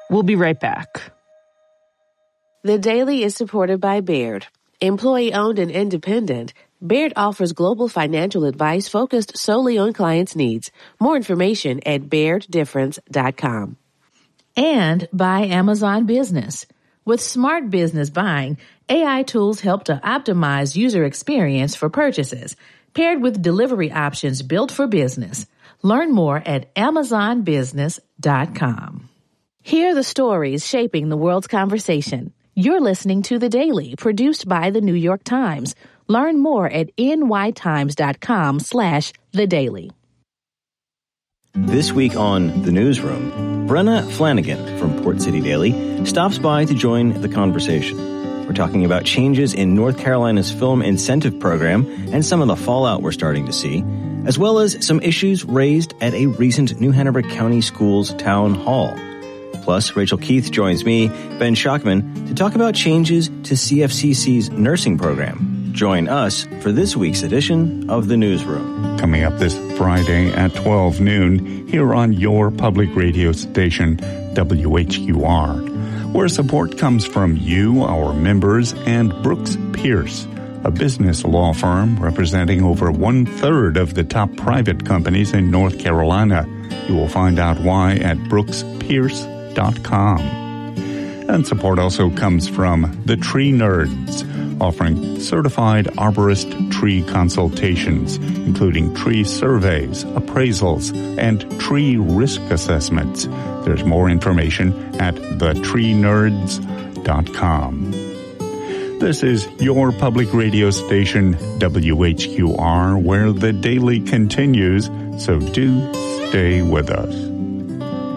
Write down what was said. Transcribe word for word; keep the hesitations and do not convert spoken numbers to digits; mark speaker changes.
Speaker 1: We'll be right back.
Speaker 2: The Daily is supported by Baird. Employee-owned and independent, Baird offers global financial advice focused solely on clients' needs. More information at baird difference dot com.
Speaker 3: And by Amazon Business. With smart business buying, A I tools help to optimize user experience for purchases, paired with delivery options built for business. Learn more at amazon business dot com. Hear the stories shaping the world's conversation. You're listening to The Daily, produced by The New York Times. Learn more at n y times dot com slash The Daily.
Speaker 4: This week on The Newsroom, Brenna Flanagan from Port City Daily stops by to join the conversation. We're talking about changes in North Carolina's film incentive program and some of the fallout we're starting to see, as well as some issues raised at a recent New Hanover County Schools town hall. Plus, Rachel Keith joins me, Ben Schachtman, to talk about changes to C F C C's nursing program. Join us for this week's edition of The Newsroom.
Speaker 5: Coming up this Friday at twelve noon here on your public radio station, W H Q R, where support comes from you, our members, and Brooks Pierce, a business law firm representing over one-third of the top private companies in North Carolina. You will find out why at brooks pierce dot com. And support also comes from the Tree Nerds, offering certified arborist tree consultations, including tree surveys, appraisals, and tree risk assessments. There's more information at the tree nerds dot com. This is your public radio station, W H Q R, where the daily continues, so do stay with us.